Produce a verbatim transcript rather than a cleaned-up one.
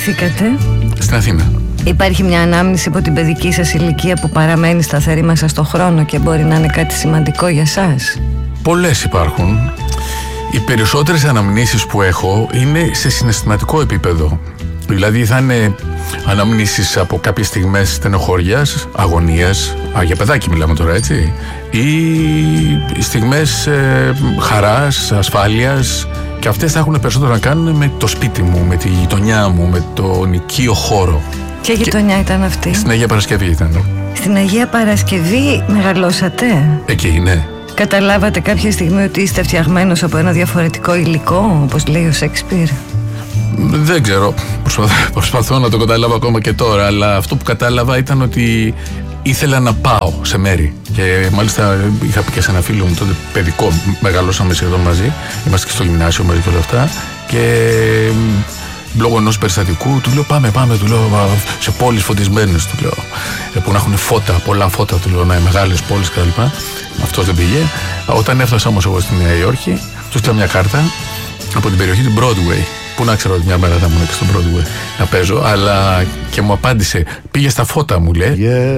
γεννηθήκατε? Στην Αθήνα. Υπάρχει μια ανάμνηση από την παιδική σας ηλικία που παραμένει σταθερή μέσα στο χρόνο και μπορεί να είναι κάτι σημαντικό για σας? Πολλές υπάρχουν. Οι περισσότερες αναμνήσεις που έχω είναι σε συναισθηματικό επίπεδο. Δηλαδή θα είναι αναμνήσεις από κάποιες στιγμές στενοχώριας, αγωνίας, α, για παιδάκι μιλάμε τώρα, έτσι, ή στιγμές ε, χαράς, ασφάλειας, και αυτές θα έχουν περισσότερο να κάνουν με το σπίτι μου, με τη γειτονιά μου, με τον οικείο χώρο. Ποια γειτονιά ήταν αυτή? Στην Αγία Παρασκευή ήταν. Στην Αγία Παρασκευή μεγαλώσατε? Εκεί, ναι. Καταλάβατε κάποια στιγμή ότι είστε φτιαγμένος από ένα διαφορετικό υλικό, όπως λέει ο Σέξπιρ? Δεν ξέρω, προσπαθώ, προσπαθώ να το καταλάβω ακόμα και τώρα, αλλά αυτό που κατάλαβα ήταν ότι ήθελα να πάω σε μέρη. Και μάλιστα είχα πει και σε ένα φίλο μου τότε, παιδικό, μεγαλώσαμε σχεδόν μαζί, είμαστε και στο γυμνάσιο μαζί και όλα αυτά, και λόγω ενός περιστατικού του λέω πάμε, πάμε, του λέω σε πόλεις φωτισμένες, του λέω, που να έχουν φώτα, πολλά φώτα, του λέω, να είναι μεγάλες πόλεις κτλ. Αυτό δεν πήγε. Όταν έφτασα όμως εγώ στη Νέα Υόρκη, του στείλα μια κάρτα από την περιοχή του Broadway. Πού να ξέρω ότι μια μέρα θα ήμουν και στο Broadway να παίζω, αλλά και μου απάντησε, πήγε στα φώτα, μου λέει. Yeah.